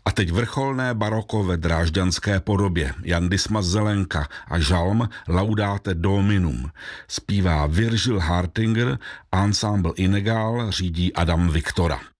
A teď vrcholné baroko ve drážďanské podobě. Jan Dismas Zelenka a žalm Laudate Dominum. Zpívá Virgil Hartinger, ansámbl Inegal řídí Adam Viktora.